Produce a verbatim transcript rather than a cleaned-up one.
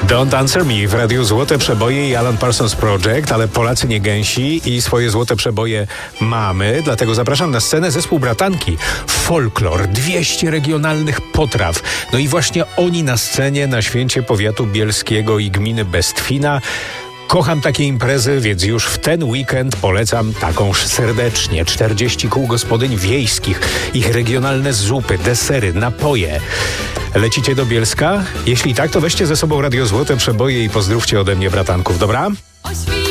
Don't Answer Me w Radiu Złote Przeboje i Alan Parsons Project, ale Polacy nie gęsi i swoje złote przeboje mamy, dlatego zapraszam na scenę zespół Bratanki. Folklor, dwieście regionalnych potraw. No i właśnie oni na scenie na święcie powiatu bielskiego i gminy Bestwina. Kocham takie imprezy, więc już w ten weekend polecam takąż serdecznie. czterdzieści kół gospodyń wiejskich, ich regionalne zupy, desery, napoje. Lecicie do Bielska? Jeśli tak, to weźcie ze sobą Radio Złote Przeboje i pozdrówcie ode mnie bratanków, dobra?